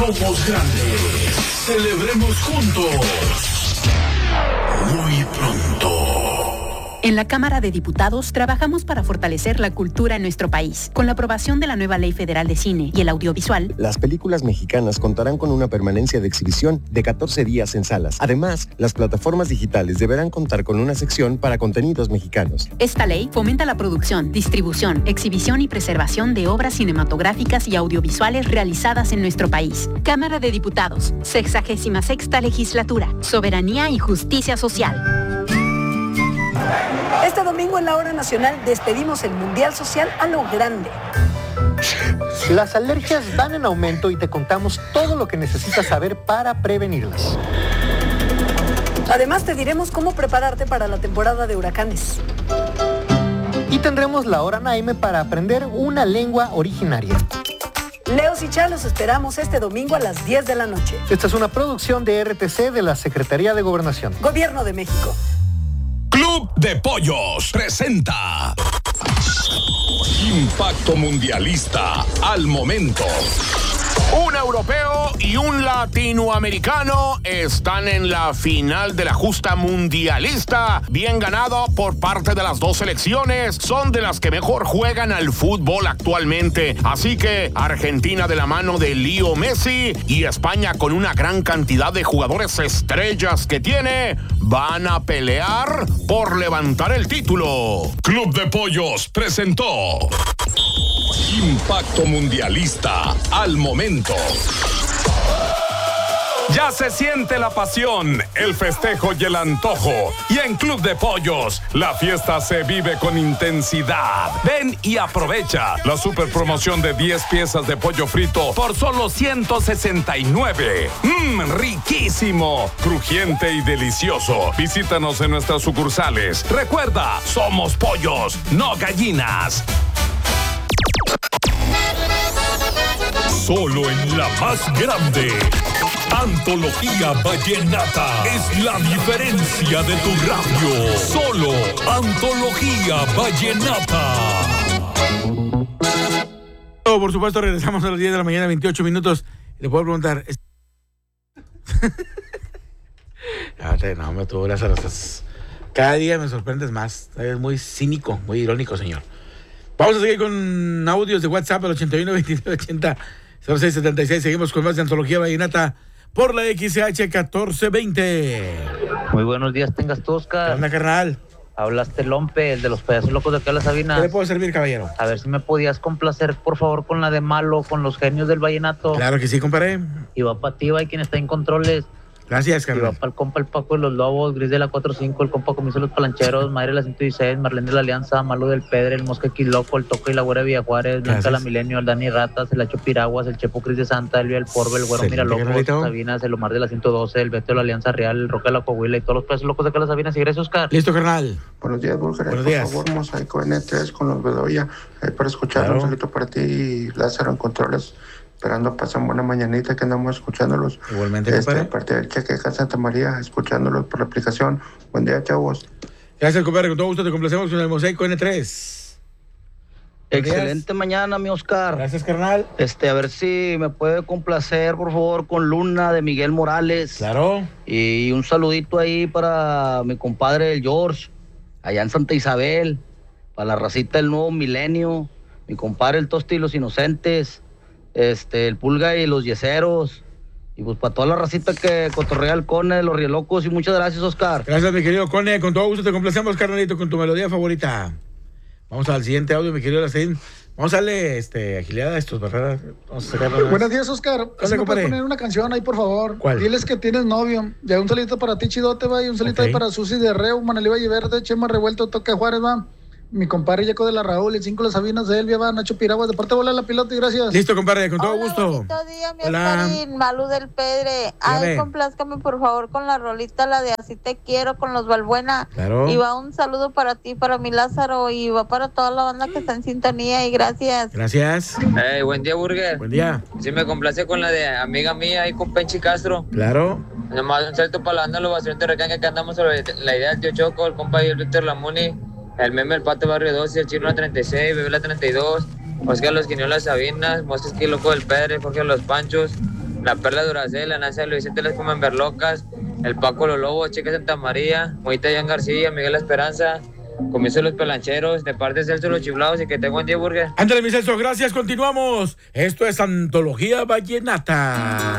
Somos grandes. Celebremos juntos. Muy pronto. En la Cámara de Diputados trabajamos para fortalecer la cultura en nuestro país. Con la aprobación de la nueva Ley Federal de Cine y el Audiovisual, las películas mexicanas contarán con una permanencia de exhibición de 14 días en salas. Además, las plataformas digitales deberán contar con una sección para contenidos mexicanos. Esta ley fomenta la producción, distribución, exhibición y preservación de obras cinematográficas y audiovisuales realizadas en nuestro país. Cámara de Diputados, 66ª Legislatura, Soberanía y Justicia Social. Este domingo en la Hora Nacional despedimos el Mundial Social a lo grande. Las alergias van en aumento y te contamos todo lo que necesitas saber para prevenirlas. Además te diremos cómo prepararte para la temporada de huracanes. Y tendremos la Hora Naime para aprender una lengua originaria. Leos y Chá los esperamos este domingo a las 10 de la noche. Esta es una producción de RTC de la Secretaría de Gobernación. Gobierno de México. Club de Pollos presenta Impacto Mundialista al momento. Un europeo y un latinoamericano están en la final de la justa mundialista. Bien ganado por parte de las dos selecciones. Son de las que mejor juegan al fútbol actualmente. Así que Argentina de la mano de Leo Messi y España con una gran cantidad de jugadores estrellas que tiene, van a pelear por levantar el título. Club de Pollos presentó Impacto Mundialista al momento. Ya se siente la pasión, el festejo y el antojo. Y en Club de Pollos, la fiesta se vive con intensidad. Ven y aprovecha la super promoción de 10 piezas de pollo frito por solo 169. Riquísimo, crujiente y delicioso. Visítanos en nuestras sucursales. Recuerda, somos pollos, no gallinas. Solo en la más grande. Antología Vallenata es la diferencia de tu radio. Solo Antología Vallenata. Por supuesto, regresamos a las 10 de la mañana, 28 minutos. Le puedo preguntar. No, me tuvo las horas. Cada día me sorprendes más. Es muy cínico, muy irónico, señor. Vamos a seguir con audios de WhatsApp al 81 29 80 06 76. Seguimos con más de Antología Vallenata por la XH 1420. Muy buenos días, tengas tú, Oscar. ¿Qué onda, carnal? Hablaste Lompe, el de los payasos locos de acá de la Sabina. ¿Qué le puedo servir, caballero? A ver si me podías complacer, por favor, con la de Malo, con los genios del vallenato. Claro que sí, compadre. Y va para ti, va, y quien está en controles. Gracias, Y carnal. va para el compa el Paco de los Lobos, Gris de la 45, el compa Comienzo de los Palancheros, Madre de la 116, Marlene de la Alianza, Malo del Pedre, el Mosca Quiloco, el Toco y la Güera Villa Juárez, Blanca la Milenio, el Dani Ratas, el Hacho Piraguas, el Chepo Cris de Santa, Elvia el Porbe, el Güero Miralocos, Sabinas, el Omar de la 112, el Beto de la Alianza Real, el Roca de la Coahuila y todos los payasos locos de acá de la Sabinas. Y gracias, Oscar. Listo, carnal. Buenos días, Burger. Buenos días. Por favor, Mosaico N3 con los Bedoya. Para escuchar un saludo para ti y Lázaro en controles. Esperando pasan buena mañanita que andamos escuchándolos. Igualmente, compadre. Aparte del Cheque de Santa María, escuchándolos por la aplicación. Buen día, chavos. Gracias, compadre. Con todo gusto te complacemos con el Mosaico N3. Excelente mañana, mi Oscar. Gracias, carnal. A ver si me puede complacer, por favor, con Luna de Miguel Morales. Claro. Y un saludito ahí para mi compadre el George, allá en Santa Isabel. Para la racita del Nuevo Milenio. Mi compadre el Tosti y los Inocentes. El Pulga y los Yeseros. Y pues para toda la racita que cotorrea el Cone, los Rielocos. Y muchas gracias, Oscar. Gracias, mi querido Cone. Con todo gusto te complacemos, carnalito, con tu melodía favorita. Vamos al siguiente audio, mi querido Lacín. Vamos a darle agilidad a estos, ¿verdad? Vamos a sacarlo. Buenos días, Oscar. ¿Sí me puedes poner una canción ahí, por favor? ¿Cuál? Diles que tienes novio. Ya un salito para ti, Chidote, va. Y un salito ahí para Susi de Reu, Manalí Valle Verde, Chema Revuelto, Toque Juárez, va. Mi compadre Yeco de la Raúl, el 5 de las Sabinas de Elvia, va. Nacho Piraguas, de parte bola la pilota y gracias. Listo, compadre, con todo gusto. Bonito día, mi Oscarín, Malú del Pedre. Ay, complázcame por favor con la rolita, la de Así te quiero, con los Balbuena. Claro. Y va un saludo para ti, para mi Lázaro, y va para toda la banda que está en sintonía, y gracias. Gracias. Hey, buen día, Burger. Buen día. Sí, me complace con la de amiga mía y con Penchi Castro. Claro. Nomás un salto para la banda, los Bastión de Recanca, que andamos sobre la idea del tío Choco, el compa y el Víctor Lamuni. El Meme, el Pato Barrio 12, el Chino la 36, Bebé la 32, Oscar Los Quiñones Sabinas, Mosques Loco del Pedre, Jorge Los Panchos, la Perla Duracell, la Nancia de Luis Vicente Las Comenberlocas, el Paco Los Lobos, Chica Santa María, Moita Jan García, Miguel Esperanza, Comienzo de los Pelancheros, de parte de Celso Los Chiflados y que tengo buen día, Burger. Ándale, mi Celso, gracias, continuamos. Esto es Antología Vallenata.